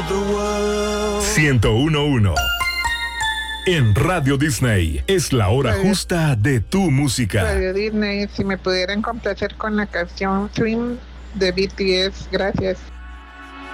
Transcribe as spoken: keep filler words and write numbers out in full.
ciento uno punto uno. En Radio Disney es la hora Radio, justa de tu música. Radio Disney, si me pudieran complacer con la canción Dream de B T S, gracias.